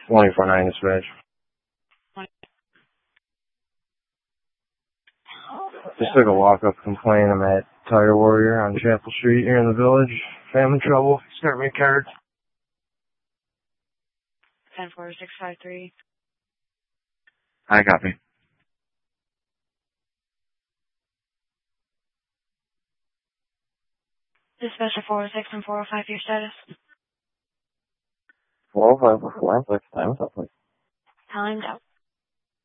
24-9 dispatch. Just took a walk-up complaint. I'm at Tire Warrior on Chapel Street here in the village. Family trouble. Start me a card. 104653. Hi, copy. Dispatcher 406 and 405, your status? 405, 406, time's up, please. Time's out.